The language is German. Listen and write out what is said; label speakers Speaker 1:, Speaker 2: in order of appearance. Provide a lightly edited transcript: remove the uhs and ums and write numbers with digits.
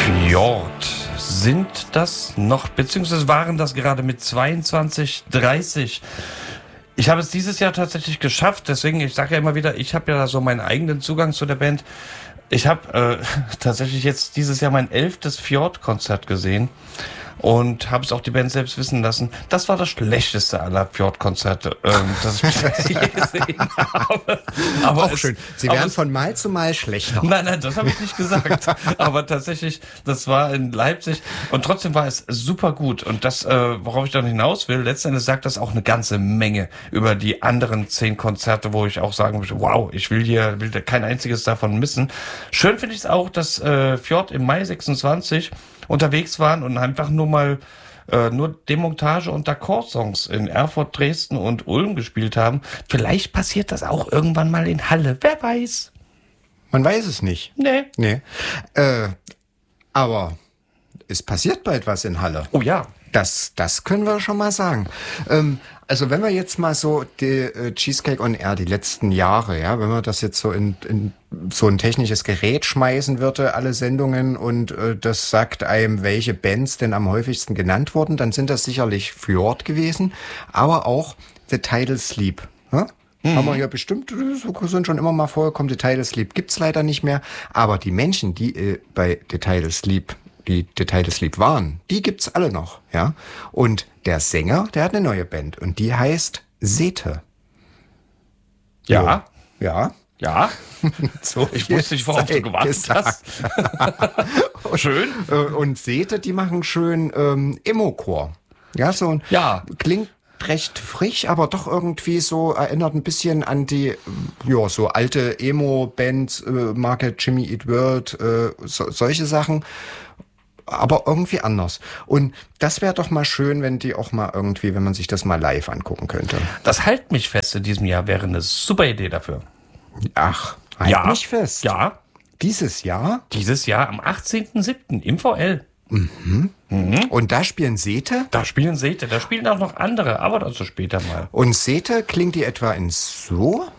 Speaker 1: Fjord. Sind das noch, beziehungsweise waren das gerade mit 22:30? Ich habe es dieses Jahr tatsächlich geschafft, deswegen, ich sage ja immer wieder, ich habe ja so meinen eigenen Zugang zu der Band. Ich habe tatsächlich jetzt dieses Jahr mein 11. Fjord-Konzert gesehen und habe es auch die Band selbst wissen lassen. Das war das schlechteste aller Fjord-Konzerte, das ich je gesehen habe. Aber
Speaker 2: auch schön. Sie werden von Mal zu Mal schlechter.
Speaker 1: Nein, das habe ich nicht gesagt. Aber tatsächlich, das war in Leipzig und trotzdem war es super gut. Und das, worauf ich dann hinaus will, letztendlich sagt das auch eine ganze Menge über die anderen 10 Konzerte, wo ich auch sagen würde, wow, ich will kein einziges davon missen. Schön finde ich es auch, dass Fjord im Mai 26 unterwegs waren und einfach nur Demontage- und Akkord-Songs in Erfurt, Dresden und Ulm gespielt haben. Vielleicht passiert das auch irgendwann mal in Halle. Wer weiß?
Speaker 2: Man weiß es nicht.
Speaker 1: Nee.
Speaker 2: Aber es passiert bald was in Halle.
Speaker 1: Oh ja.
Speaker 2: Das können wir schon mal sagen. Also wenn wir jetzt mal so die Cheesecake on Air, die letzten Jahre, ja, wenn man das jetzt so in so ein technisches Gerät schmeißen würde, alle Sendungen, und das sagt einem, welche Bands denn am häufigsten genannt wurden, dann sind das sicherlich Fjord gewesen, aber auch The Tidal Sleep. Ja? Haben wir ja bestimmt, sind schon immer mal vorgekommen. The Tidal Sleep gibt's leider nicht mehr, aber die Menschen, die bei The Tidal Sleep waren, die gibt's alle noch, ja. Und der Sänger, der hat eine neue Band und die heißt Sethe.
Speaker 1: Ja.
Speaker 2: Ja.
Speaker 1: Ja.
Speaker 2: So,
Speaker 1: ich wusste nicht, worauf du gewartet hast. Schön.
Speaker 2: Und Sethe, die machen schön Emo-Core. Ja, so ein, klingt recht frisch, aber doch irgendwie so erinnert ein bisschen an die, so alte Emo-Bands, Marke Jimmy Eat World, solche Sachen. Aber irgendwie anders. Und das wäre doch mal schön, wenn die auch mal irgendwie, wenn man sich das mal live angucken könnte.
Speaker 1: Das Halt mich fest in diesem Jahr wäre eine super Idee dafür.
Speaker 2: Ach, Halt mich fest.
Speaker 1: Ja.
Speaker 2: Dieses Jahr?
Speaker 1: Dieses Jahr am 18.07. im VL.
Speaker 2: Und da spielen Sethe?
Speaker 1: Da spielen auch noch andere, aber dazu später mal.
Speaker 2: Und Sethe, klingt die etwa in so?